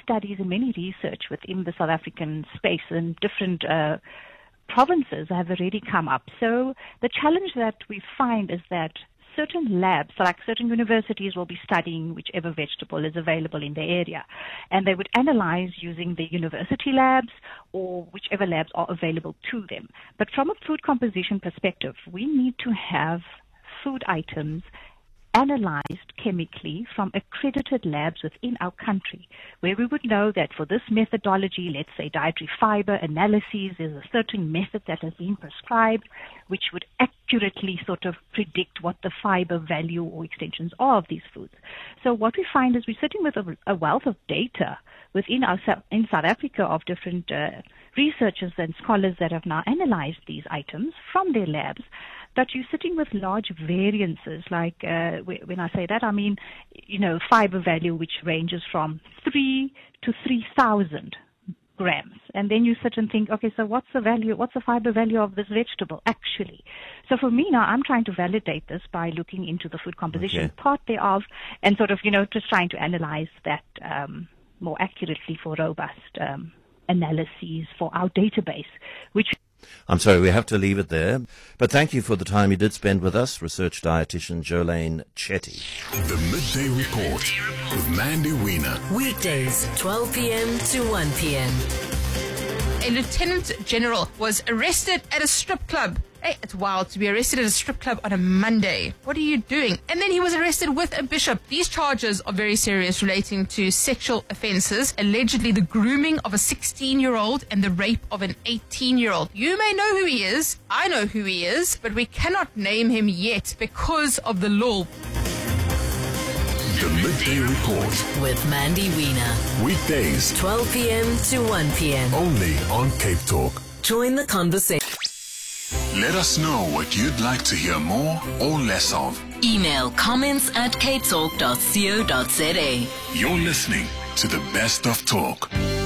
studies and many research within the South African space and different provinces have already come up. So the challenge that we find is that certain labs, so like certain universities, will be studying whichever vegetable is available in the area, and they would analyze using the university labs or whichever labs are available to them. But from a food composition perspective, we need to have food items analyzed chemically from accredited labs within our country, where we would know that for this methodology, let's say dietary fiber analyses, there's a certain method that has been prescribed, which would accurately sort of predict what the fiber value or extensions are of these foods. So what we find is we're sitting with a wealth of data within in South Africa of different researchers and scholars that have now analyzed these items from their labs, but you're sitting with large variances. Like when I say that, I mean, fiber value which ranges from 3 to 3,000 grams. And then you sit and think, okay, so what's the fiber value of this vegetable actually? So for me now, I'm trying to validate this by looking into the food composition part thereof and sort of, just trying to analyze that more accurately for robust analyses for our database, which... I'm sorry, we have to leave it there. But thank you for the time you did spend with us, research dietitian Jolane Chetty. The Midday Report with Mandy Wiener. Weekdays, 12 p.m. to 1 p.m. A lieutenant general was arrested at a strip club. Hey, it's wild to be arrested at a strip club on a Monday. What are you doing? And then he was arrested with a bishop. These charges are very serious, relating to sexual offences, allegedly the grooming of a 16-year-old and the rape of an 18-year-old. You may know who he is. I know who he is, but we cannot name him yet because of the law. The Midday Report with Mandy Wiener. Weekdays, 12 p.m. to 1 p.m. only on Cape Talk. Join the conversation. Let us know what you'd like to hear more or less of. Email comments@capetalk.co.za. You're listening to the best of talk.